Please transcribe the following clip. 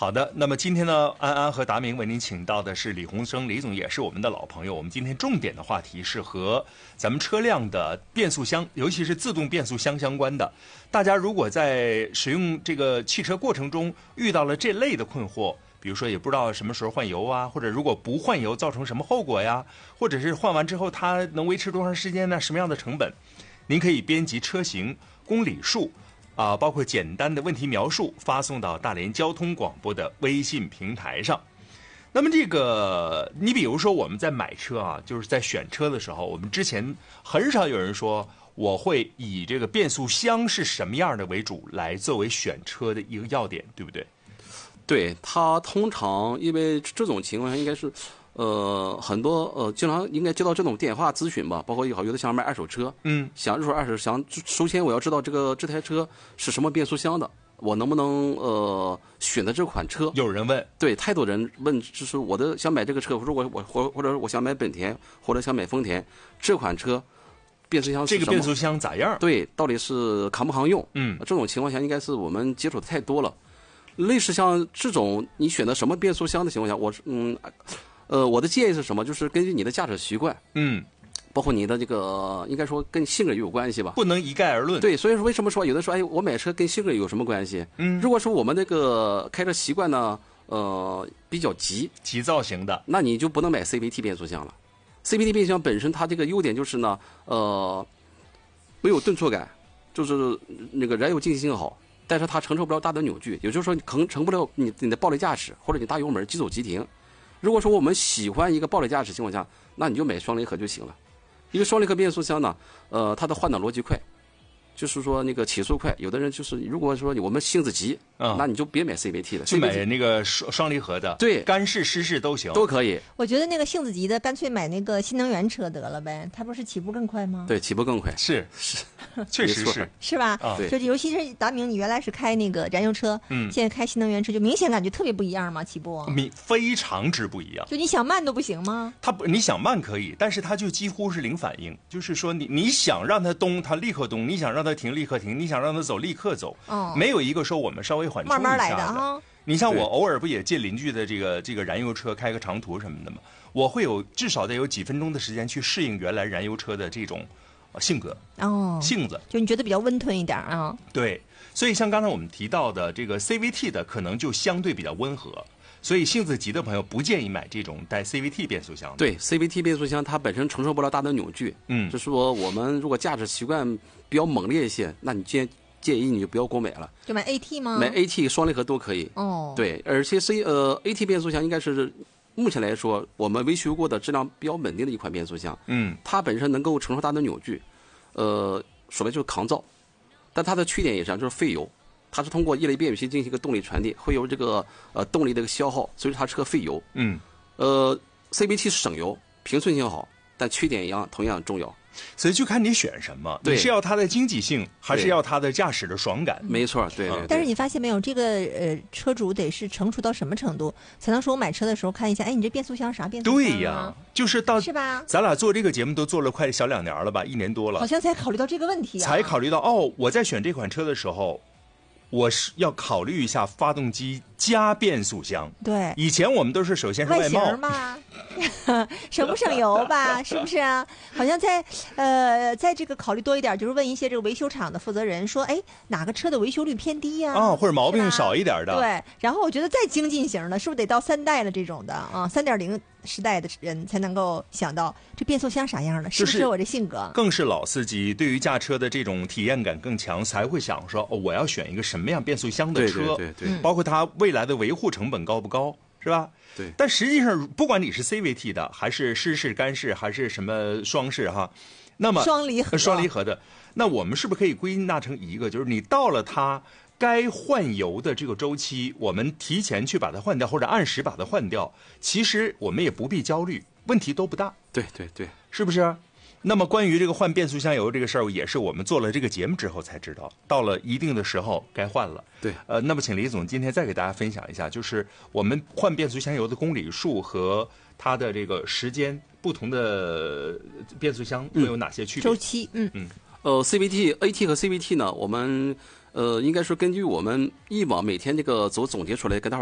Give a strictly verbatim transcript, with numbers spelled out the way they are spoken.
好的，那么今天呢，安安和达明为您请到的是李洪生，李总也是我们的老朋友。我们今天重点的话题是和咱们车辆的变速箱，尤其是自动变速箱相关的。大家如果在使用这个汽车过程中遇到了这类的困惑，比如说也不知道什么时候换油啊，或者如果不换油造成什么后果呀，或者是换完之后它能维持多长时间呢？什么样的成本？您可以编辑车型、公里数。啊，包括简单的问题描述发送到大连交通广播的微信平台上。那么这个，你比如说我们在买车啊，就是在选车的时候，我们之前很少有人说我会以这个变速箱是什么样的为主来作为选车的一个要点，对不对？ 对，它通常因为这种情况下应该是。呃，很多呃，经常应该接到这种电话咨询吧，包括有有的想买二手车，嗯，想入手二手，想首先我要知道这个这台车是什么变速箱的，我能不能呃选择这款车？ 有人问， 对，太多人问，就是我的想买这个车，我说我我或或者我想买本田，或者想买丰田，这款车变速箱是这个变速箱咋样？ 对，到底是扛不扛用？嗯，这种情况下应该是我们接触的太多了。类似像这种你选择什么变速箱的情况下，我嗯。呃，我的建议是什么？就是根据你的驾驶习惯，嗯，包括你的这个，应该说跟性格也有关系吧， 不能一概而论。 对，所以说为什么说有的说，哎，我买车跟性格有什么关系？嗯，如果说我们那个开车习惯呢，呃，比较急， 急躁型的， 那你就不能买 C V T 变速箱了。C V T 变速箱本身它这个优点就是呢，呃，没有顿挫感，就是那个燃油经济性好，但是它承受不了大的扭矩，也就是说你承承不了你你的暴力驾驶，或者你大油门急走急停。如果说我们喜欢一个暴力驾驶情况下，那你就买双离合就行了。因为双离合变速箱呢，呃，它的换挡逻辑快，就是说那个起速快。有的人就是，如果说我们性子急，嗯，那你就别买 C V T 了， 就买那个双双离合的， 对， 干式、湿式都行， 都可以。 我觉得那个性子急的，干脆买那个新能源车得了呗，它不是起步更快吗？ 对，起步更快， 是是，确实是是吧？ 啊， 对，就是尤其是达明，你原来是开那个燃油车，嗯，现在开新能源车，就明显感觉特别不一样嘛，起步， 明非常之不一样。 就你想慢都不行吗？ 它不，你想慢可以，但是它就几乎是零反应，就是说你你想让它动，它立刻动；你想让它停，立刻停；你想让它走，立刻走。哦，没有一个说我们稍微缓冲一下的。 慢慢来的哈。 你像我偶尔不也借邻居的这个这个燃油车开个长途什么的吗？我会有至少得有几分钟的时间去适应原来燃油车的这种性格哦，性子， 就你觉得比较温吞一点啊？ 对，所以像刚才我们提到的这个 C V T 的，可能就相对比较温和，所以性子急的朋友不建议买这种带 C V T 变速箱的。 对 ，C V T 变速箱它本身承受不了大的扭矩，嗯，就是说我们如果驾驶习惯比较猛烈一些，那你建建议你就不要购买了， 就买 A T 吗？ 买 A T 双离合都可以。哦，对，而且 C 呃 A T 变速箱应该是目前来说我们维修过的质量比较稳定的一款变速箱。嗯，它本身能够承受大的扭矩，呃，说白就是抗造，但它的缺点也是就是费油，它是通过液力变速器进行一个动力传递，会有这个呃动力的一个消耗，所以它车费油。嗯，呃 ，C V T 是省油，平顺性好，但缺点一样同样重要。 所以就看你选什么，你是要它的经济性，还是要它的驾驶的爽感？ 没错，对对对。 但是你发现没有，这个呃车主得是成熟到什么程度，才能说我买车的时候看一下，哎，你这变速箱啥变速箱、啊？ 对呀，就是到是吧？ 咱俩做这个节目都做了快小两年了吧，一年多了， 好像才考虑到这个问题、啊， 才考虑到哦，我在选这款车的时候，我是要考虑一下发动机加变速箱。 对， 以前我们都是首先是外貌外形嘛。省不省油吧？是不是啊？好像在呃，在这个考虑多一点，就是问一些这个维修厂的负责人说，哎，哪个车的维修率偏低呀、啊？ 啊，或者毛病少一点的。 对，然后我觉得再精进型的，是不是得到三代了这种的啊？三点零时代的人才能够想到这变速箱啥样的，是不是我这性格？ 更是老司机对于驾车的这种体验感更强，才会想说，哦，我要选一个什么样变速箱的车？ 对对对对， 包括它未来的维护成本高不高？是吧？ 对， 但实际上，不管你是 C V T 的，还是湿式、干式，还是什么双式哈，那么双离合、 双离合的，那我们是不是可以归纳成一个，就是你到了它该换油的这个周期，我们提前去把它换掉，或者按时把它换掉，其实我们也不必焦虑，问题都不大。 对对对， 是不是？那么关于这个换变速箱油这个事儿，也是我们做了这个节目之后才知道，到了一定的时候该换了。 对， 呃，那么请李总今天再给大家分享一下，就是我们换变速箱油的公里数和它的这个时间，不同的变速箱会有哪些区别？ 周期，嗯嗯，呃 ，C V T、A T 和 C V T 呢，我们呃应该说根据我们以往每天这个走总结出来跟大伙